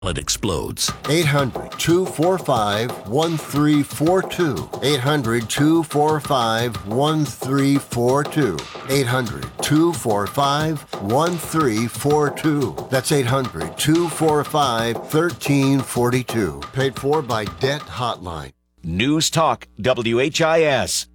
It explodes. 800-245-1342. 800-245-1342. 800-245-1342. That's 800-245-1342. Paid for by Debt Hotline. News Talk WHIS.